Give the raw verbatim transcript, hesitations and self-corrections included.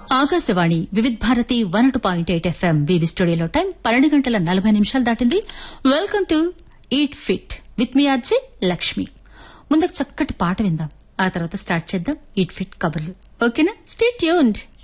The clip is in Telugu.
Akashvani Vividh Bharati one two point eight FM వివి స్టూడియోలో టైం పన్నెండు గంటల నలభై నిమిషాలు దాటింది. Welcome to eat fit with me RJ Lakshmi. ముందుకు చక్కటి పాట విందాం, ఆ తర్వాత స్టార్ట్ చేద్దాం ఈట్ ఫిట్ కబుర్లు. ఓకేనా? Stay tuned.